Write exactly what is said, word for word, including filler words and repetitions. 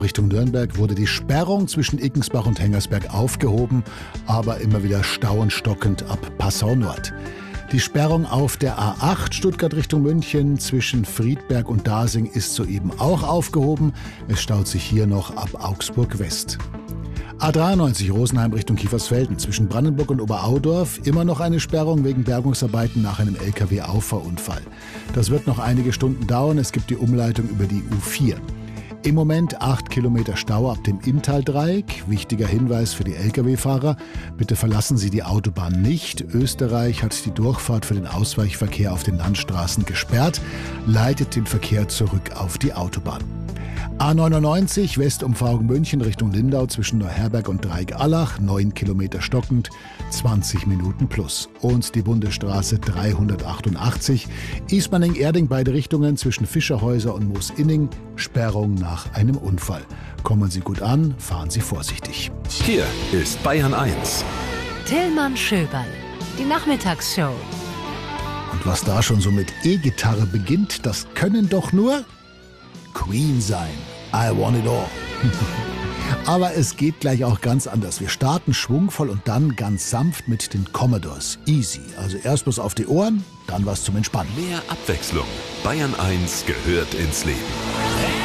Richtung Nürnberg wurde die Sperrung zwischen Iggensbach und Hengersberg aufgehoben, aber immer wieder Stauen stockend ab Passau Nord. Die Sperrung auf der A acht Stuttgart Richtung München zwischen Friedberg und Dasing ist soeben auch aufgehoben. Es staut sich hier noch ab Augsburg West. A dreiundneunzig Rosenheim Richtung Kiefersfelden zwischen Brandenburg und Oberaudorf immer noch eine Sperrung wegen Bergungsarbeiten nach einem L K W-Auffahrunfall. Das wird noch einige Stunden dauern. Es gibt die Umleitung über die U vier. Im Moment acht Kilometer Stau ab dem Inntal-Dreieck. Wichtiger Hinweis für die L K W-Fahrer: Bitte verlassen Sie die Autobahn nicht. Österreich hat die Durchfahrt für den Ausweichverkehr auf den Landstraßen gesperrt, leitet den Verkehr zurück auf die Autobahn. A neunundneunzig Westumfahrung München Richtung Lindau zwischen Neuherberg und Dreieck-Allach, neun Kilometer stockend, zwanzig Minuten plus. Und die Bundesstraße dreihundertachtundachtzig Ismaning-Erding beide Richtungen zwischen Fischerhäuser und Moosinning, Sperrung nach einem Unfall. Kommen Sie gut an, fahren Sie vorsichtig. Hier ist Bayern eins. Tillmann Schöberl, die Nachmittagsshow. Und was da schon so mit E-Gitarre beginnt, das können doch nur Queen sein. I want it all. Aber es geht gleich auch ganz anders. Wir starten schwungvoll und dann ganz sanft mit den Commodores. Easy. Also erst was auf die Ohren, dann was zum Entspannen. Mehr Abwechslung. Bayern eins gehört ins Leben.